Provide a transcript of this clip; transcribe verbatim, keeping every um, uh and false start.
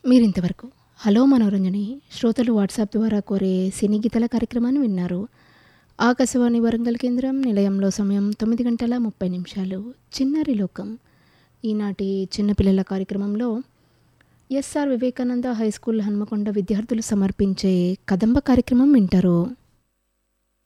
మీరింతవరకు హలో మనోరంజని శ్రోతలు వాట్సాప్ ద్వారా కోరే సినీ గీతల కార్యక్రమాన్ని విన్నారు. ఆకాశవాణి వరంగల్ కేంద్రం నిలయంలో సమయం తొమ్మిది గంటల ముప్పై నిమిషాలు. చిన్నారి లోకం ఈనాటి చిన్నపిల్లల కార్యక్రమంలో SR Vivekananda high school Hanamkonda విద్యార్థులు సమర్పించే కదంబ కార్యక్రమం వింటారు.